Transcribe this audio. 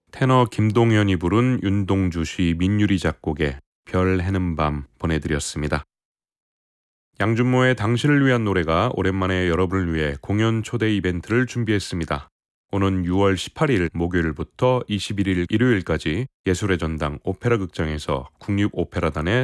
테너 김동현이 부른 윤동주 시 민유리 작곡의 별 해는 밤 보내드렸습니다. 양준모의 당신을 위한 노래가 오랜만에 여러분을 위해 공연 초대 이벤트를 준비했습니다. 오는 6월 18일 목요일부터 21일 일요일까지 예술의 전당 오페라 극장에서 국립오페라단의